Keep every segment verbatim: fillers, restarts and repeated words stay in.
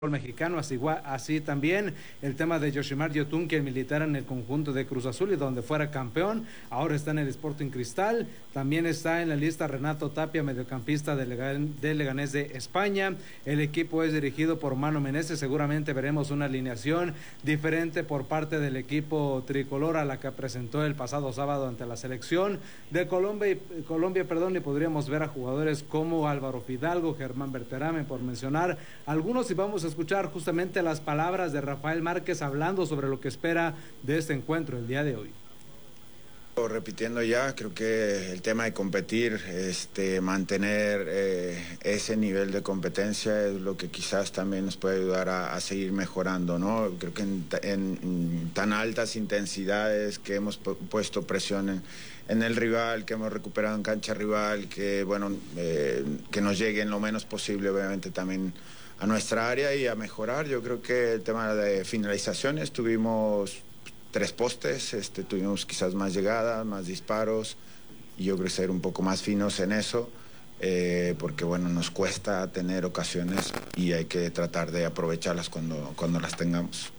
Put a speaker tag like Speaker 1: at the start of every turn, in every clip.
Speaker 1: mexicano, así, así también el tema de Yoshimar Yotun, que militara en el conjunto de Cruz Azul y donde fuera campeón, ahora está en el Sporting Cristal. También está en la lista Renato Tapia, mediocampista de, Legan, de Leganés de España. El equipo es dirigido por Mano Menezes. Seguramente veremos una alineación diferente por parte del equipo tricolor a la que presentó el pasado sábado ante la selección de Colombia, y, Colombia perdón, y podríamos ver a jugadores como Álvaro Fidalgo, Germán Berterame, por mencionar algunos, y vamos a escuchar justamente las palabras de Rafael Márquez hablando sobre lo que espera de este encuentro el día de hoy.
Speaker 2: Repitiendo ya, creo que el tema de competir, este, mantener eh, ese nivel de competencia es lo que quizás también nos puede ayudar a, a seguir mejorando, ¿no? Creo que en, en, en tan altas intensidades que hemos puesto presión en, en el rival, que hemos recuperado en cancha rival, que bueno, eh, que nos llegue en lo menos posible, obviamente también a nuestra área y a mejorar. Yo creo que el tema de finalizaciones, tuvimos tres postes, este, tuvimos quizás más llegadas, más disparos, y yo creo que ser un poco más finos en eso, eh, porque bueno, nos cuesta tener ocasiones y hay que tratar de aprovecharlas cuando, cuando las tengamos.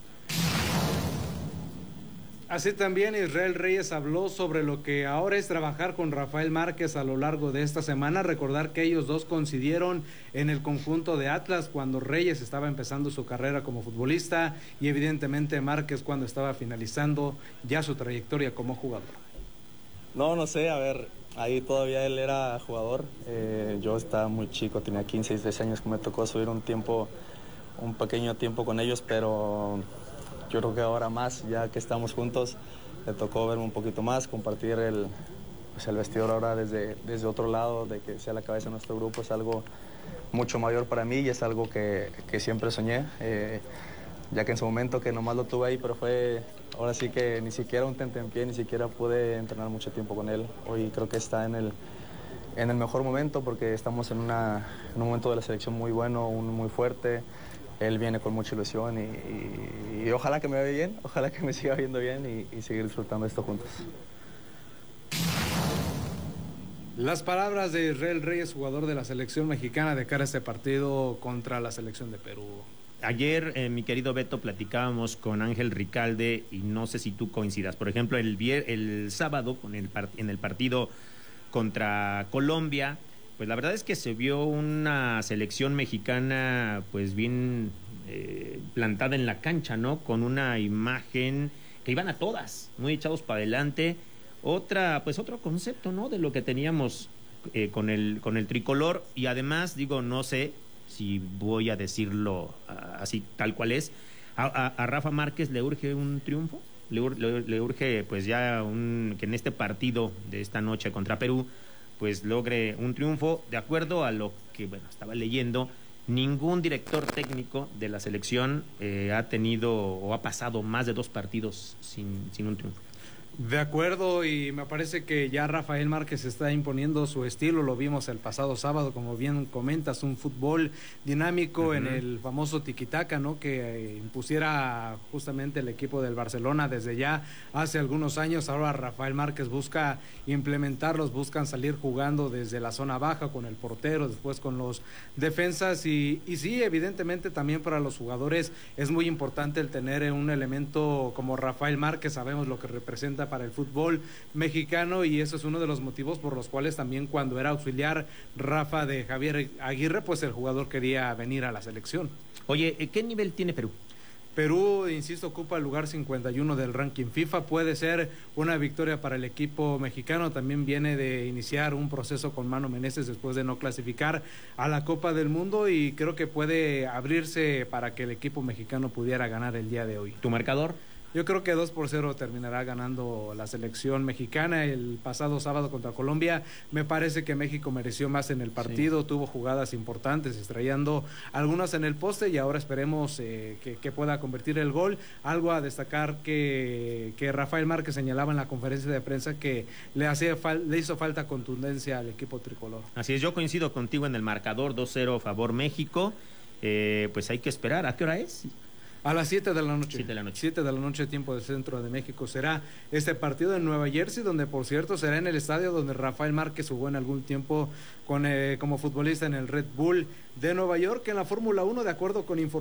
Speaker 1: Así también Israel Reyes habló sobre lo que ahora es trabajar con Rafael Márquez a lo largo de esta semana. Recordar que ellos dos coincidieron en el conjunto de Atlas cuando Reyes estaba empezando su carrera como futbolista y evidentemente Márquez cuando estaba finalizando ya su trayectoria como jugador.
Speaker 3: No, no sé, a ver, ahí todavía él era jugador, eh, yo estaba muy chico, tenía quince, dieciséis años, que me tocó subir un tiempo, un pequeño tiempo con ellos, pero yo creo que ahora más, ya que estamos juntos, le tocó verme un poquito más, compartir el, pues el vestidor ahora desde, desde otro lado, de que sea la cabeza de nuestro grupo, es algo mucho mayor para mí y es algo que, que siempre soñé, eh, ya que en su momento que nomás lo tuve ahí, pero fue, ahora sí que ni siquiera un tentempié, ni siquiera pude entrenar mucho tiempo con él. Hoy creo que está en el, en el mejor momento porque estamos en, una, en un momento de la selección muy bueno, un, muy fuerte. Él viene con mucha ilusión y, y, y ojalá que me vea bien, ojalá que me siga viendo bien y, y seguir disfrutando de esto juntos.
Speaker 1: Las palabras de Israel Reyes, jugador de la selección mexicana, de cara a este partido contra la selección de Perú.
Speaker 4: Ayer, eh, mi querido Beto, platicábamos con Ángel Ricalde y no sé si tú coincidas. Por ejemplo, el, vier, el sábado con el part, en el partido contra Colombia, pues la verdad es que se vio una selección mexicana pues bien eh, plantada en la cancha, ¿no? Con una imagen que iban a todas, muy echados para adelante. Otra, pues otro concepto, ¿no? De lo que teníamos eh, con el, con el tricolor. Y además, digo, no sé si voy a decirlo uh, así tal cual es, a, a, a Rafa Márquez le urge un triunfo, le, ur, le, le urge pues ya un, que en este partido de esta noche contra Perú pues logre un triunfo. De acuerdo a lo que bueno estaba leyendo, ningún director técnico de la selección eh, ha tenido o ha pasado más de dos partidos sin, sin un triunfo.
Speaker 1: De acuerdo, y me parece que ya Rafael Márquez está imponiendo su estilo, lo vimos el pasado sábado, como bien comentas, un fútbol dinámico uh-huh. en el famoso tiquitaca, ¿no? Que eh, impusiera justamente el equipo del Barcelona desde ya hace algunos años. Ahora Rafael Márquez busca implementarlos, buscan salir jugando desde la zona baja con el portero, después con los defensas, y, y sí, evidentemente también para los jugadores es muy importante el tener un elemento como Rafael Márquez. Sabemos lo que representa para el fútbol mexicano y eso es uno de los motivos por los cuales también cuando era auxiliar Rafa de Javier Aguirre, pues el jugador quería venir a la selección.
Speaker 4: Oye, ¿qué nivel tiene Perú?
Speaker 1: Perú, insisto, ocupa el lugar cincuenta y uno del ranking FIFA. Puede ser una victoria para el equipo mexicano. También viene de iniciar un proceso con Mano Menezes después de no clasificar a la Copa del Mundo y creo que puede abrirse para que el equipo mexicano pudiera ganar el día de hoy.
Speaker 4: ¿Tu marcador?
Speaker 1: Yo creo que dos por cero terminará ganando la selección mexicana. El pasado sábado contra Colombia me parece que México mereció más en el partido, sí. Tuvo jugadas importantes, estrellando algunas en el poste y ahora esperemos eh, que, que pueda convertir el gol. Algo a destacar que, que Rafael Márquez señalaba en la conferencia de prensa que le, hacía fal, le hizo falta contundencia al equipo tricolor.
Speaker 4: Así es, yo coincido contigo en el marcador, dos cero favor México. Eh, pues hay que esperar. ¿A qué hora es?
Speaker 1: A las siete de la noche.
Speaker 4: siete de la noche.
Speaker 1: siete de la noche, tiempo del centro de México. Será este partido en Nueva Jersey, donde por cierto será en el estadio donde Rafael Márquez jugó en algún tiempo con, eh, como futbolista en el Red Bull de Nueva York. En la Fórmula uno, de acuerdo con información